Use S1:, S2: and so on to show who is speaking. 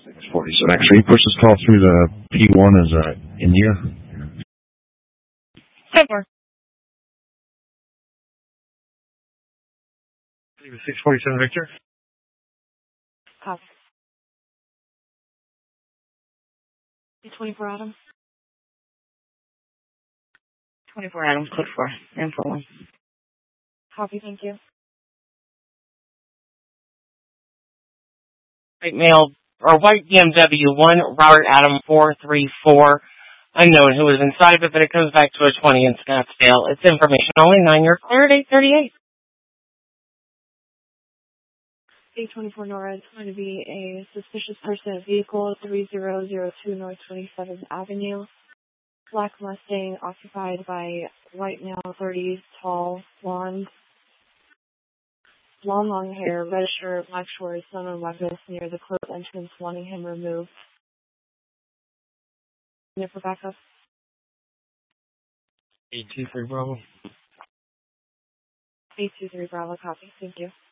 S1: 647 X-ray. Push this call through the P1 as India.
S2: 10-4.
S1: 647 Victor.
S2: Copy. 24 Adam. 24 Adam, code 4, and 41. Copy, thank you. White male, or white BMW 1, Robert Adam 434. Unknown who was inside of it, but it comes back to a 20 in Scottsdale. It's information only. 9, you're cleared. 838. 824 Nora, it's going to be a suspicious person at vehicle 3002 North 27th Avenue. Black Mustang occupied by white male, 30s, tall, blonde, long hair, red shirt, black shorts, lemon weapons near the closed entrance, wanting him removed. For backup.
S1: 823 Bravo.
S2: 823 Bravo, copy. Thank you.